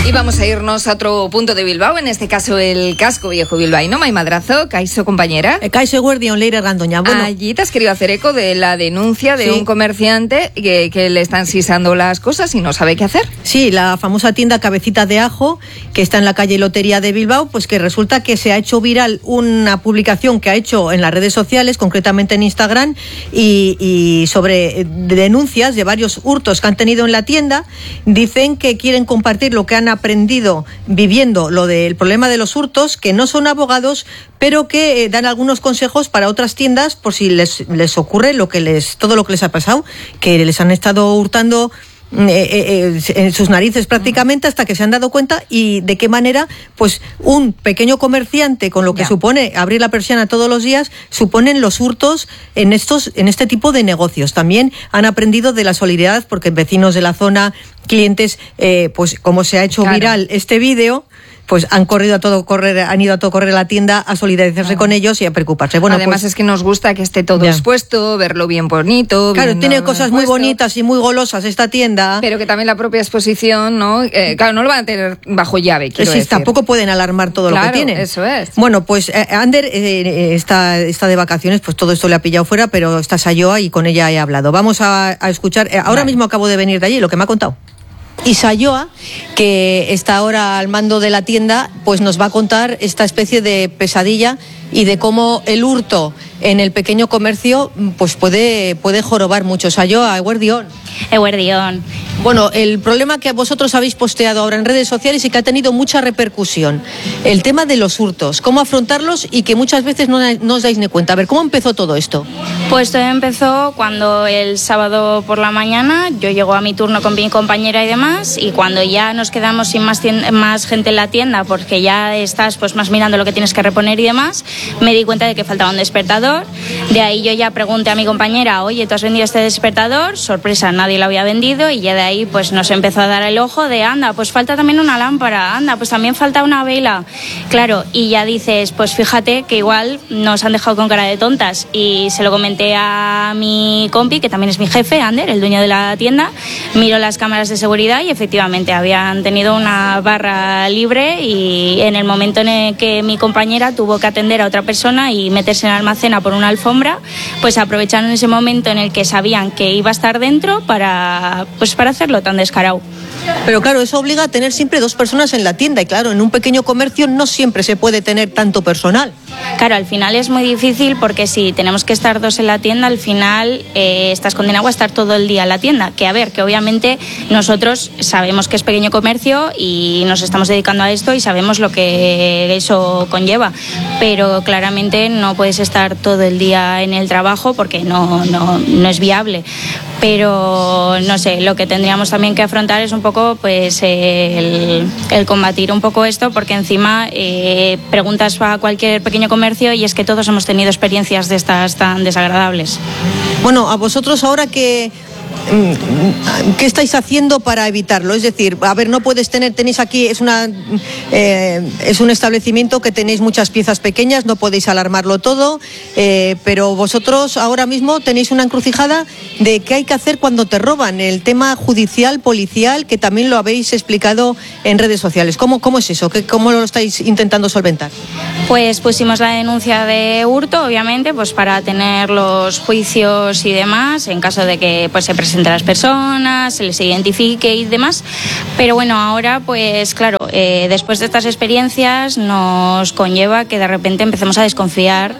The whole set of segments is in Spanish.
Y vamos a irnos a otro punto de Bilbao, en este caso el casco viejo bilbaíno. Mai Madrazo, Kaixo compañera. Kaixo Eguerdión, Leire Gandoña. Bueno, allí te has querido hacer eco de la denuncia de un comerciante que le están sisando las cosas y no sabe qué hacer. Sí, la famosa tienda Cabecita de Ajo, que está en la calle Lotería de Bilbao, pues que resulta que se ha hecho viral una publicación que ha hecho en las redes sociales, concretamente en Instagram, y sobre denuncias de varios hurtos que han tenido en la tienda. Dicen que quieren compartir lo que han aprendido viviendo lo del problema de los hurtos, que no son abogados, pero que dan algunos consejos para otras tiendas por si les ocurre todo lo que les ha pasado, que les han estado hurtando en sus narices prácticamente hasta que se han dado cuenta, y de qué manera pues un pequeño comerciante, con lo que supone abrir la persiana todos los días, suponen los hurtos en este tipo de negocios. También han aprendido de la solidaridad, porque vecinos de la zona, clientes, pues como se ha hecho viral este vídeo, pues han ido a todo correr a la tienda a solidarizarse con ellos y a preocuparse. Bueno, además es que nos gusta que esté todo expuesto, verlo bien bonito. Claro, tiene cosas muy bonitas y muy golosas esta tienda. Pero que también la propia exposición, ¿no? Claro, no lo van a tener bajo llave, quiero decir. Tampoco pueden alarmar todo lo que tienen. Eso es. Bueno, pues Ander está de vacaciones, pues todo esto le ha pillado fuera, pero está Sayoa y con ella he hablado. Vamos a escuchar, ahora mismo acabo de venir de allí, lo que me ha contado. Y Sayoa, que está ahora al mando de la tienda, pues nos va a contar esta especie de pesadilla y de cómo el hurto en el pequeño comercio pues puede jorobar mucho. Sayoa, Eguerdión. Bueno, el problema que vosotros habéis posteado ahora en redes sociales y que ha tenido mucha repercusión, el tema de los hurtos, cómo afrontarlos y que muchas veces no os dais ni cuenta. A ver, ¿cómo empezó todo esto? Pues todo empezó cuando el sábado por la mañana yo llego a mi turno con mi compañera y demás, y cuando ya nos quedamos sin más gente en la tienda, porque ya estás pues más mirando lo que tienes que reponer y demás, me di cuenta de que faltaba un despertador. De ahí yo ya pregunté a mi compañera, oye, ¿tú has vendido este despertador? Sorpresa, nadie lo había vendido, y ya de ahí pues nos empezó a dar el ojo de, anda, pues falta también una lámpara, anda, pues también falta una vela. Claro, y ya dices, pues fíjate que igual nos han dejado con cara de tontas, y se lo comenté a mi compi, que también es mi jefe, Ander, el dueño de la tienda. Miró las cámaras de seguridad y efectivamente habían tenido una barra libre, y en el momento en el que mi compañera tuvo que atender a otra persona y meterse en el almacén a por una alfombra, pues aprovecharon ese momento en el que sabían que iba a estar dentro para hacerlo tan descarado. Pero claro, eso obliga a tener siempre dos personas en la tienda, y claro, en un pequeño comercio no siempre se puede tener tanto personal. Claro, al final es muy difícil, porque si tenemos que estar dos en la tienda, al final estás condenado a estar todo el día en la tienda. Que a ver, que obviamente nosotros sabemos que es pequeño comercio y nos estamos dedicando a esto y sabemos lo que eso conlleva, pero claramente no puedes estar todo el día en el trabajo porque no es viable. Pero no sé, lo que tendríamos también que afrontar es un poco pues el combatir un poco esto, porque encima preguntas a cualquier pequeño comercio y es que todos hemos tenido experiencias de estas tan desagradables. Bueno, a vosotros ahora ¿qué estáis haciendo para evitarlo? Es decir, a ver, no tenéis aquí, es un establecimiento que tenéis muchas piezas pequeñas, no podéis alarmarlo todo, pero vosotros ahora mismo tenéis una encrucijada de qué hay que hacer cuando te roban, el tema judicial, policial, que también lo habéis explicado en redes sociales. ¿Cómo es eso? ¿Cómo lo estáis intentando solventar? Pues pusimos la denuncia de hurto, obviamente, pues para tener los juicios y demás, en caso de que pues se presenten a las personas, se les identifique y demás. Pero bueno, ahora pues claro, después de estas experiencias nos conlleva que de repente empecemos a desconfiar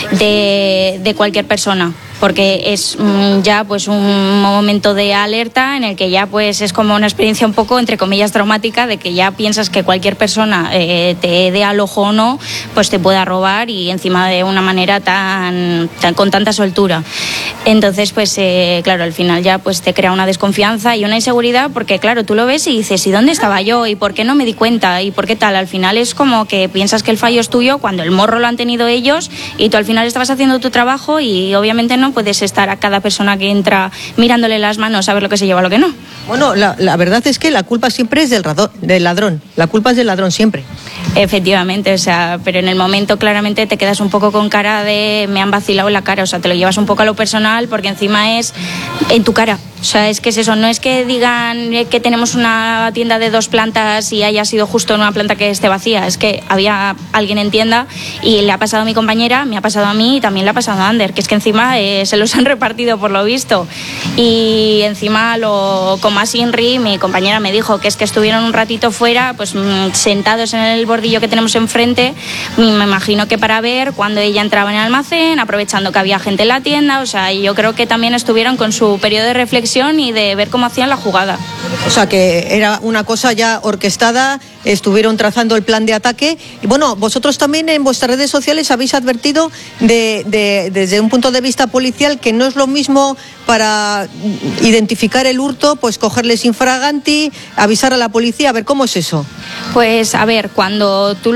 de cualquier persona, porque es ya pues un momento de alerta en el que ya pues es como una experiencia un poco entre comillas traumática, de que ya piensas que cualquier persona te dé al ojo o no, pues te pueda robar, y encima de una manera tan con tanta soltura. Entonces pues claro, al final ya pues te crea una desconfianza y una inseguridad, porque claro, tú lo ves y dices, ¿y dónde estaba yo? ¿Y por qué no me di cuenta? ¿Y por qué tal? Al final es como que piensas que el fallo es tuyo cuando el morro lo han tenido ellos, y tú al final estabas haciendo tu trabajo y obviamente no, puedes estar a cada persona que entra mirándole las manos a ver lo que se lleva, lo que no. Bueno, la verdad es que la culpa siempre es del ladrón. La culpa es del ladrón siempre. Efectivamente, o sea, pero en el momento claramente te quedas un poco con cara de me han vacilado en la cara, o sea, te lo llevas un poco a lo personal porque encima es en tu cara. O sea, es que es eso, no es que digan que tenemos una tienda de 2 plantas y haya sido justo en una planta que esté vacía, es que había alguien en tienda y le ha pasado a mi compañera, me ha pasado a mí y también le ha pasado a Ander, que es que encima se los han repartido por lo visto. Y encima, con más Inri, mi compañera me dijo que es que estuvieron un ratito fuera, pues sentados en el bordillo que tenemos enfrente, me imagino que para ver cuando ella entraba en el almacén, aprovechando que había gente en la tienda, o sea, yo creo que también estuvieron con su periodo de reflexión y de ver cómo hacían la jugada. O sea, que era una cosa ya orquestada, estuvieron trazando el plan de ataque. Y bueno, vosotros también en vuestras redes sociales habéis advertido desde un punto de vista policial que no es lo mismo para identificar el hurto, pues cogerles infraganti, avisar a la policía. A ver, ¿cómo es eso? Pues a ver, cuando tú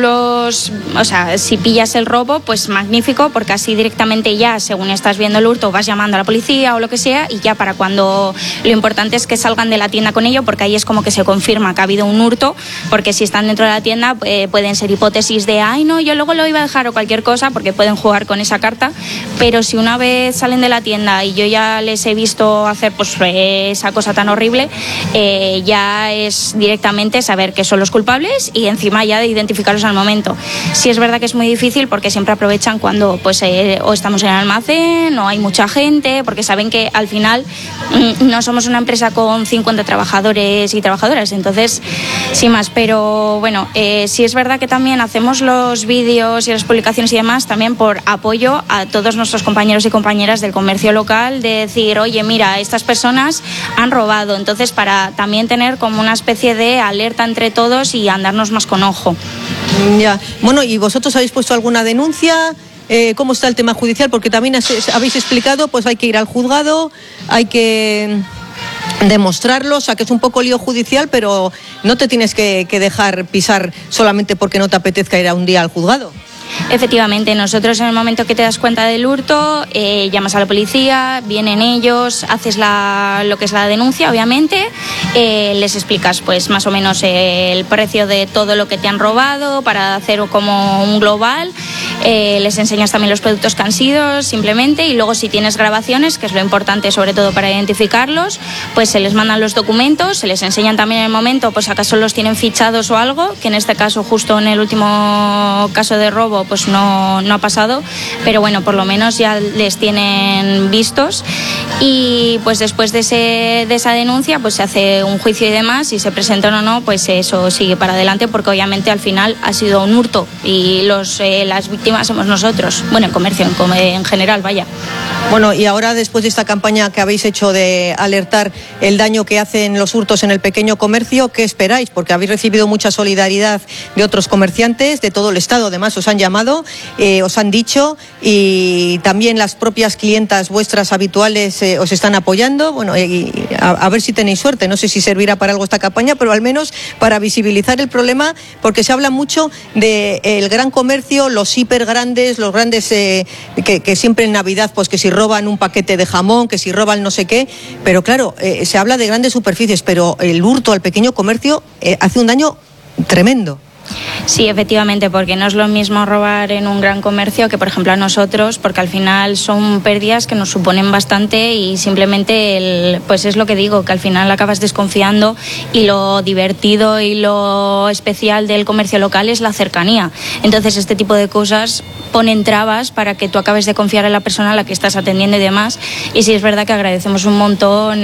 si pillas el robo, pues magnífico, porque así directamente ya, según estás viendo el hurto, vas llamando a la policía o lo que sea, y ya para cuando lo importante es que salgan de la tienda con ello, porque ahí es como que se confirma que ha habido un hurto, porque si están dentro de la tienda pueden ser hipótesis de ay no, yo luego lo iba a dejar o cualquier cosa, porque pueden jugar con esa carta, pero si una vez salen de la tienda y yo ya les he visto hacer pues esa cosa tan horrible, ya es directamente saber que son los culpables y encima ya de identificarlos al momento. Sí es verdad que es muy difícil porque siempre aprovechan cuando pues o estamos en el almacén o hay mucha gente, porque saben que al final no somos una empresa con 50 trabajadores y trabajadoras, entonces sin más, pero bueno, sí es verdad que también hacemos los vídeos y las publicaciones y demás también por apoyo a todos nuestros compañeros y compañeras del comercio local, de decir, oye, mira, estas personas han robado, entonces para también tener como una especie de alerta entre todos y andarnos más con ojo. Ya, bueno, ¿y vosotros habéis puesto alguna denuncia? ¿Cómo está el tema judicial? Porque también habéis explicado, pues hay que ir al juzgado, hay que demostrarlo, o sea que es un poco lío judicial, pero no te tienes que dejar pisar solamente porque no te apetezca ir a un día al juzgado. Efectivamente, nosotros en el momento que te das cuenta del hurto, llamas a la policía, vienen ellos, haces lo que es la denuncia, obviamente, les explicas pues más o menos el precio de todo lo que te han robado para hacer como un global, les enseñas también los productos que han sido simplemente, y luego si tienes grabaciones, que es lo importante sobre todo para identificarlos, pues se les mandan los documentos, se les enseñan también en el momento, pues acaso los tienen fichados o algo, que en este caso justo en el último caso de robo pues no ha pasado, pero bueno, por lo menos ya les tienen vistos, y pues después de esa denuncia pues se hace un juicio y demás, si se presentan o no, pues eso sigue para adelante, porque obviamente al final ha sido un hurto y las víctimas somos nosotros, bueno, en comercio en general, vaya. Bueno, y ahora después de esta campaña que habéis hecho de alertar el daño que hacen los hurtos en el pequeño comercio, ¿qué esperáis? Porque habéis recibido mucha solidaridad de otros comerciantes de todo el estado, además os han llamado, os han dicho, y también las propias clientas vuestras habituales os están apoyando. Bueno, a ver si tenéis suerte, no sé si servirá para algo esta campaña, pero al menos para visibilizar el problema, porque se habla mucho del gran comercio, los hiper grandes, los grandes que siempre en Navidad, pues que si roban un paquete de jamón, que si roban no sé qué, pero claro, se habla de grandes superficies, pero el hurto al pequeño comercio hace un daño tremendo. Sí, efectivamente, porque no es lo mismo robar en un gran comercio que, por ejemplo, a nosotros, porque al final son pérdidas que nos suponen bastante, y simplemente, pues es lo que digo, que al final acabas desconfiando, y lo divertido y lo especial del comercio local es la cercanía. Entonces, este tipo de cosas ponen trabas para que tú acabes de confiar en la persona a la que estás atendiendo y demás, y sí es verdad que agradecemos un montón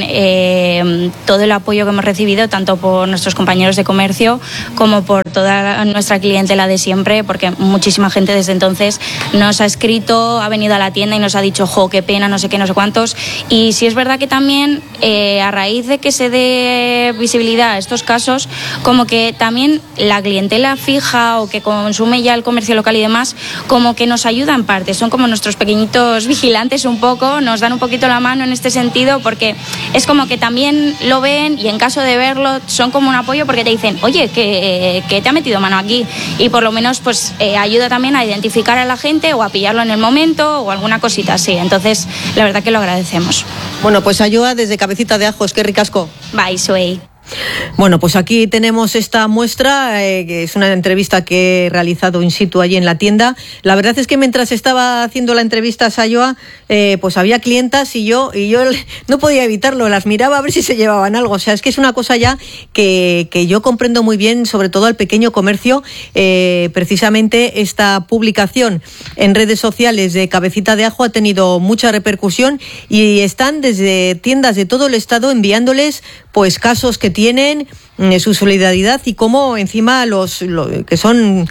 todo el apoyo que hemos recibido, tanto por nuestros compañeros de comercio como por toda nuestra clientela de siempre, porque muchísima gente desde entonces nos ha escrito, ha venido a la tienda y nos ha dicho, jo, qué pena, no sé qué, no sé cuántos. Y sí es verdad que también a raíz de que se dé visibilidad a estos casos, como que también la clientela fija o que consume ya el comercio local y demás, como que nos ayuda en parte, son como nuestros pequeñitos vigilantes un poco, nos dan un poquito la mano en este sentido, porque es como que también lo ven, y en caso de verlo son como un apoyo, porque te dicen, oye, que te ha metido mano mano aquí, y por lo menos pues ayuda también a identificar a la gente o a pillarlo en el momento o alguna cosita así. Entonces la verdad que lo agradecemos. Bueno, pues Ayoa desde Cabecita de Ajo, es que ricasco. Bye, Suey. Bueno, pues aquí tenemos esta muestra, que es una entrevista que he realizado in situ allí en la tienda. La verdad es que mientras estaba haciendo la entrevista a Sayoa, pues había clientas y yo no podía evitarlo, las miraba a ver si se llevaban algo. O sea, es que es una cosa ya que yo comprendo muy bien, sobre todo al pequeño comercio. Precisamente esta publicación en redes sociales de Cabecita de Ajo ha tenido mucha repercusión y están desde tiendas de todo el estado enviándoles pues casos que tienen, su solidaridad y cómo encima los que son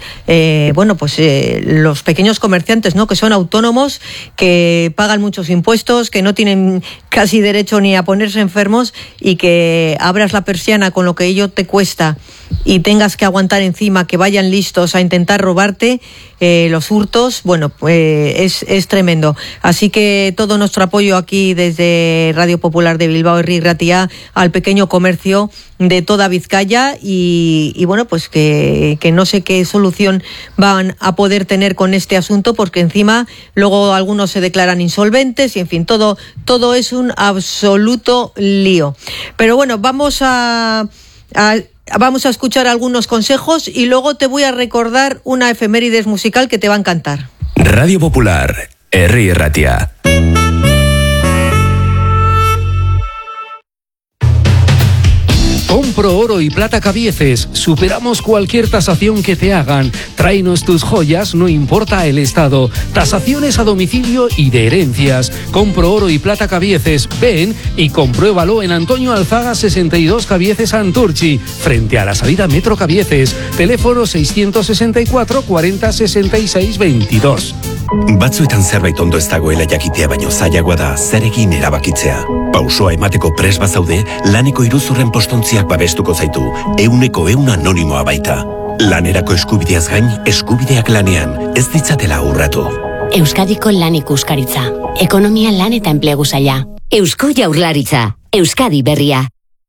los pequeños comerciantes, ¿no?, que son autónomos, que pagan muchos impuestos, que no tienen casi derecho ni a ponerse enfermos, y que abras la persiana con lo que ello te cuesta y tengas que aguantar encima que vayan listos a intentar robarte los hurtos. Bueno, pues es tremendo. Así que todo nuestro apoyo aquí desde Radio Popular de Bilbao Herri Ratia al pequeño comercio de toda Vizcaya y bueno, pues que no sé qué solución van a poder tener con este asunto, porque encima luego algunos se declaran insolventes y en fin, todo es un absoluto lío. Pero bueno, vamos a escuchar algunos consejos y luego te voy a recordar una efemérides musical que te va a encantar. Radio Popular, Herri Ratia. Compro Oro y Plata Cabieces. Superamos cualquier tasación que te hagan. Tráenos tus joyas, no importa el estado. Tasaciones a domicilio y de herencias. Compro Oro y Plata Cabieces. Ven y compruébalo en Antonio Alzaga 62 Cabieces Anturchi, frente a la salida Metro Cabieces. Teléfono 664 40 66 22. Batzuetan zerbait ondo ez dagoela jakitea baino zailagoa da zer egin erabakitzea. Pausoa emateko prest bazaude, laneko iruzurren postontziak babestuko zaitu, 100% anonimoa baita. Lanerako eskubideaz gain, eskubideak lanean, ez ditzatela urratu. Euskadiko Lan Ikuskaritza, Ekonomia, Lan eta Enplegu Saila. Eusko Jaurlaritza, Euskadi Berria.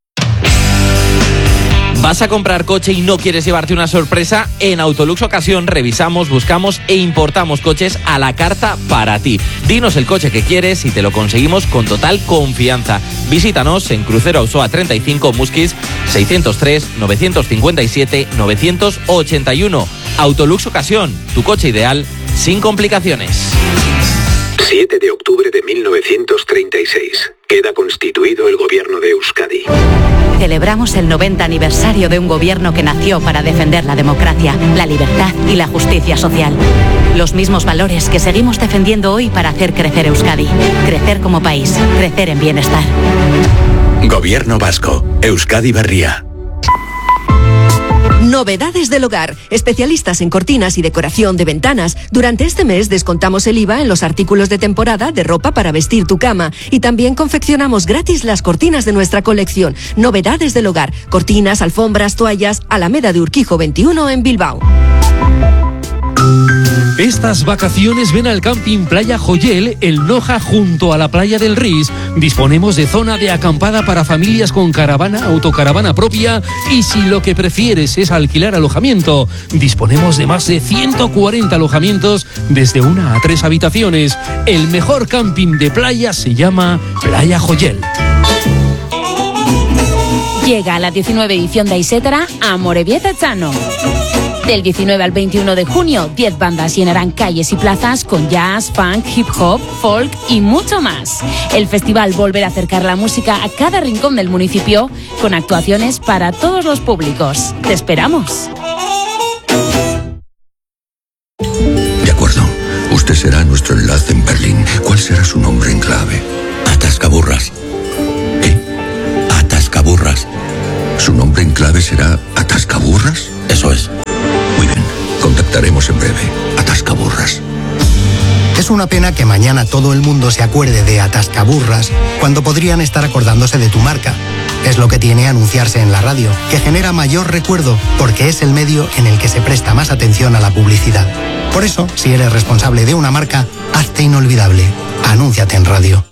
¿Vas a comprar coche y no quieres llevarte una sorpresa? En Autolux Ocasión revisamos, buscamos e importamos coches a la carta para ti. Dinos el coche que quieres y te lo conseguimos con total confianza. Visítanos en Crucero Auzoa 35 Musquis 603 957 981. Autolux Ocasión, tu coche ideal sin complicaciones. 7 de octubre de 1936. Queda constituido el gobierno de Euskadi. Celebramos el 90 aniversario de un gobierno que nació para defender la democracia, la libertad y la justicia social. Los mismos valores que seguimos defendiendo hoy para hacer crecer Euskadi. Crecer como país, crecer en bienestar. Gobierno Vasco, Euskadi Berria. Novedades del hogar, especialistas en cortinas y decoración de ventanas. Durante este mes descontamos el IVA en los artículos de temporada de ropa para vestir tu cama y también confeccionamos gratis las cortinas de nuestra colección. Novedades del hogar, cortinas, alfombras, toallas, Alameda de Urquijo 21 en Bilbao. Estas vacaciones ven al Camping Playa Joyel, el Noja, junto a la playa del Ris. Disponemos de zona de acampada para familias con caravana, autocaravana propia, y si lo que prefieres es alquilar alojamiento, disponemos de más de 140 alojamientos desde 1 a 3 habitaciones. El mejor camping de playa se llama Playa Joyel. Llega a la 19 edición de Aisetara a Amorebieta-Chano. Del 19 al 21 de junio, 10 bandas llenarán calles y plazas con jazz, funk, hip hop, folk y mucho más. El festival volverá a acercar la música a cada rincón del municipio con actuaciones para todos los públicos. ¡Te esperamos! De acuerdo. Usted será nuestro enlace en Berlín. ¿Cuál será su nombre en clave? Atascaburras. ¿Qué? Atascaburras. ¿Su nombre en clave será Atascaburras? Eso es. Muy bien, contactaremos en breve. Atascaburras. Es una pena que mañana todo el mundo se acuerde de Atascaburras cuando podrían estar acordándose de tu marca. Es lo que tiene anunciarse en la radio, que genera mayor recuerdo porque es el medio en el que se presta más atención a la publicidad. Por eso, si eres responsable de una marca, hazte inolvidable. Anúnciate en radio.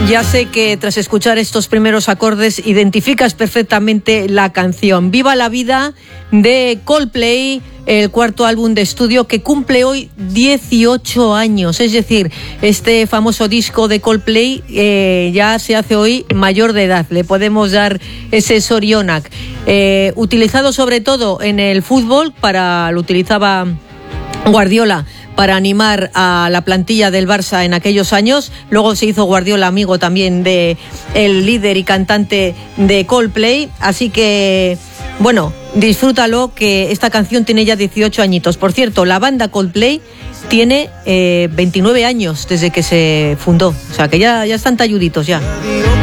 Ya sé que tras escuchar estos primeros acordes identificas perfectamente la canción. Viva la vida de Coldplay, el cuarto álbum de estudio que cumple hoy 18 años. Es decir, este famoso disco de Coldplay ya se hace hoy mayor de edad. Le podemos dar ese Zorionak. Utilizado sobre todo en el fútbol, lo utilizaba Guardiola para animar a la plantilla del Barça en aquellos años. Luego se hizo Guardiola amigo también de el líder y cantante de Coldplay. Así que, bueno, disfrútalo, que esta canción tiene ya 18 añitos. Por cierto, la banda Coldplay tiene 29 años desde que se fundó. O sea, que ya están talluditos ya.